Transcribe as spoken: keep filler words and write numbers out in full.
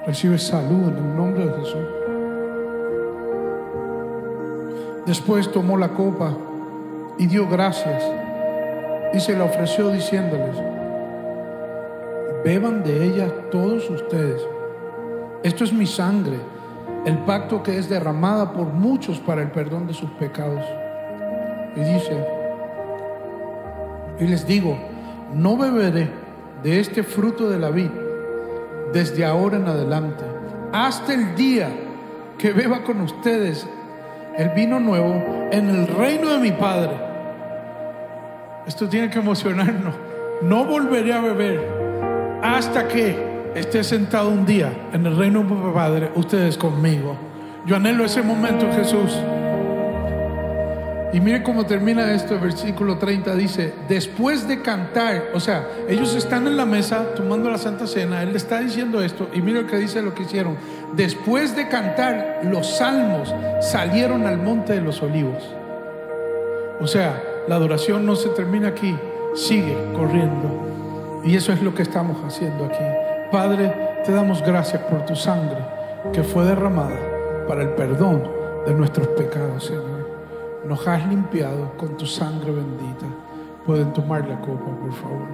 Recibe salud en el nombre de Jesús. Después tomó la copa y dio gracias y se la ofreció diciéndoles: beban de ella todos ustedes. Esto es mi sangre, el pacto que es derramada por muchos para el perdón de sus pecados. Y dice: y les digo, no beberé de este fruto de la vid desde ahora en adelante, hasta el día que beba con ustedes el vino nuevo en el reino de mi Padre. Esto tiene que emocionarnos. No volveré a beber hasta que esté sentado un día en el reino de mi Padre, ustedes conmigo. Yo anhelo ese momento, Jesús. Y mire cómo termina esto, el versículo treinta dice: después de cantar, o sea, ellos están en la mesa tomando la Santa Cena, Él le está diciendo esto, y mire lo que dice, lo que hicieron. Después de cantar los salmos, salieron al monte de los olivos. O sea, la adoración no se termina aquí, sigue corriendo. Y eso es lo que estamos haciendo aquí. Padre, te damos gracias por tu sangre que fue derramada para el perdón de nuestros pecados, Señor. Nos has limpiado con tu sangre bendita. Pueden tomar la copa, por favor.